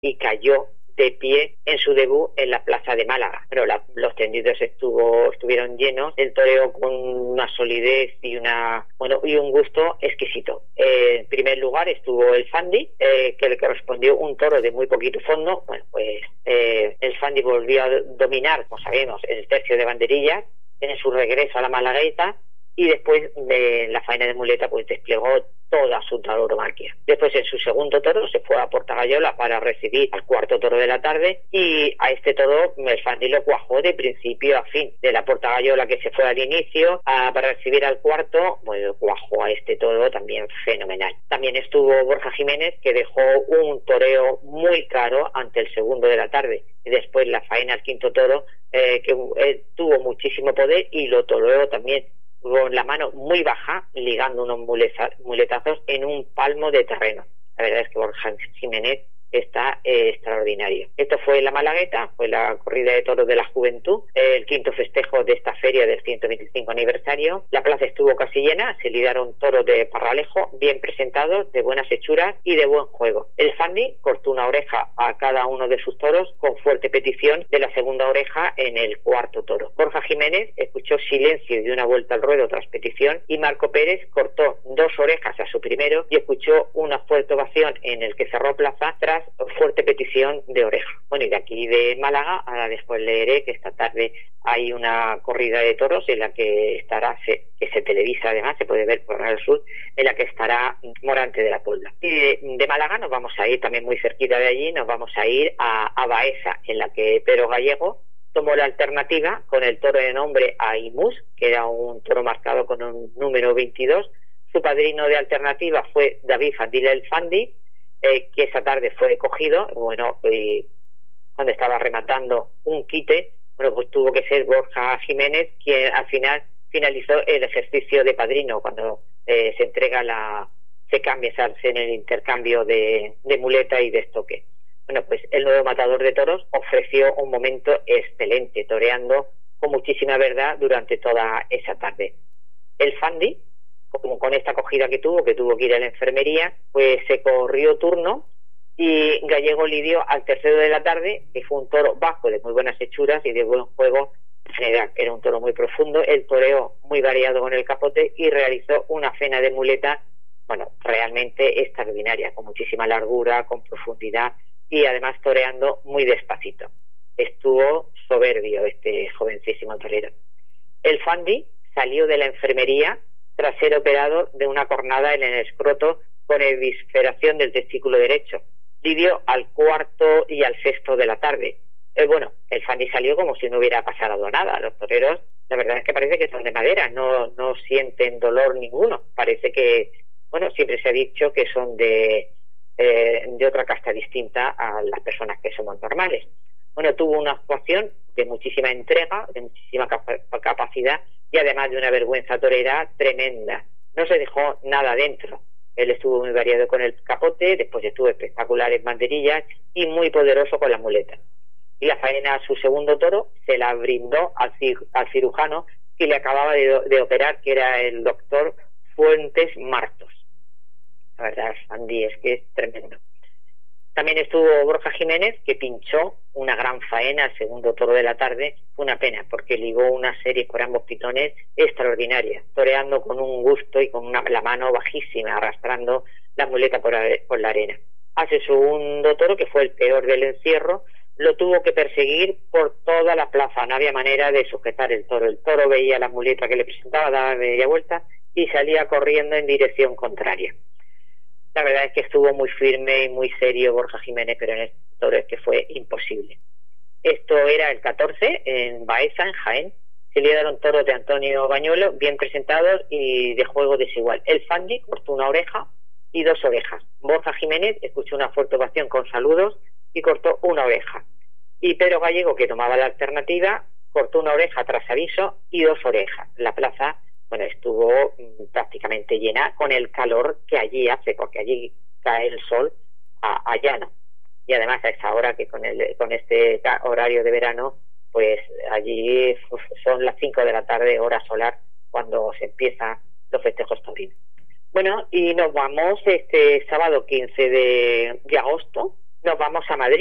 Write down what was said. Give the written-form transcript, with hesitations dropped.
y cayó de pie en su debut en la plaza de Málaga. Pero los tendidos estuvieron llenos, el toreo con una solidez y un gusto exquisito. En primer lugar estuvo el Fandi, que le correspondió un toro de muy poquito fondo. Bueno, pues el Fandi volvió a dominar, como sabemos, el tercio de banderillas en su regreso a la Malagueta, y después de la faena de muleta pues desplegó toda su tauromaquia. Después, en su segundo toro, se fue a Portagayola para recibir al cuarto toro de la tarde, y a este toro el Fandi lo cuajó de principio a fin. De la Portagayola, que se fue al inicio, para recibir al cuarto, bueno, cuajó a este toro también fenomenal. También estuvo Borja Jiménez, que dejó un toreo muy caro ante el segundo de la tarde, y después la faena al quinto toro, que tuvo muchísimo poder y lo toreó también con la mano muy baja, ligando unos muletazos en un palmo de terreno. La verdad es que Borja Jiménez está extraordinario. Esto fue la Malagueta, fue la corrida de toros de la juventud, el quinto festejo de esta feria del 125 aniversario. La plaza estuvo casi llena, se lidiaron toros de Parralejo, bien presentados, de buenas hechuras y de buen juego. El Fandi cortó una oreja a cada uno de sus toros, con fuerte petición de la segunda oreja en el cuarto toro. Borja Jiménez escuchó silencio y dio una vuelta al ruedo tras petición, y Marco Pérez cortó 2 orejas a su primero y escuchó una fuerte ovación en el que cerró plaza tras fuerte petición de oreja. Bueno, y de aquí de Málaga, ahora después leeré que esta tarde hay una corrida de toros en la que estará, que se televisa además, se puede ver por Canal Sur, en la que estará Morante de la Puebla. Y de Málaga nos vamos a ir, también muy cerquita de allí, nos vamos a ir a Baeza, en la que Pedro Gallego tomó la alternativa con el toro de nombre Aimus, que era un toro marcado con un número 22. Su padrino de alternativa fue David Fandil el Fandi, que esa tarde fue cogido, cuando estaba rematando un quite, bueno, pues tuvo que ser Borja Jiménez quien al final finalizó el ejercicio de padrino, cuando se cambia, se hace en el intercambio de muleta y de estoque. Bueno, pues el nuevo matador de toros ofreció un momento excelente, toreando con muchísima verdad durante toda esa tarde. El Fandi, como con esta acogida que tuvo que ir a la enfermería, pues se corrió turno, y Gallego lidió al tercero de la tarde, que fue un toro bajo, de muy buenas hechuras y de buen juego en general. Era un toro muy profundo, el toreo muy variado con el capote, y realizó una faena de muleta, bueno, realmente extraordinaria, con muchísima largura, con profundidad, y además toreando muy despacito. Estuvo soberbio este jovencísimo torero. El Fandi salió de la enfermería tras ser operado de una cornada en el escroto con evisceración del testículo derecho. Lidió al cuarto y al sexto de la tarde. El Fandi salió como si no hubiera pasado nada. Los toreros, la verdad es que parece que son de madera, no sienten dolor ninguno. Parece que, siempre se ha dicho que son de otra casta distinta a las personas que somos normales. Tuvo una actuación de muchísima entrega, de muchísima capacidad, y además de una vergüenza torera tremenda. No se dejó nada dentro. Él estuvo muy variado con el capote, después estuvo espectacular en banderillas y muy poderoso con las muletas. Y la faena a su segundo toro se la brindó al cirujano que le acababa de operar, que era el doctor Fuentes Martos. La verdad, Andy, es que es tremendo. También estuvo Borja Jiménez, que pinchó una gran faena al segundo toro de la tarde. Fue una pena, porque ligó una serie por ambos pitones extraordinaria, toreando con un gusto y con la mano bajísima, arrastrando la muleta por la arena. A su segundo toro, que fue el peor del encierro, lo tuvo que perseguir por toda la plaza. No había manera de sujetar el toro. El toro veía la muleta que le presentaba, daba media vuelta y salía corriendo en dirección contraria. La verdad es que estuvo muy firme y muy serio Borja Jiménez, pero en este toro es que fue imposible. Esto era el 14 en Baeza, en Jaén. Se le dieron toros de Antonio Bañuelo, bien presentados y de juego desigual. El Fandi cortó una oreja y 2 orejas. Borja Jiménez escuchó una fuerte ovación con saludos y cortó una oreja. Y Pedro Gallego, que tomaba la alternativa, cortó una oreja tras aviso y 2 orejas. La plaza estuvo prácticamente llena con el calor que allí hace, porque allí cae el sol a llano. Y además a esa hora, que con este horario de verano, pues allí son las 5 de la tarde, hora solar, cuando se empiezan los festejos taurinos. Bueno, y nos vamos este sábado 15 de agosto nos vamos a Madrid.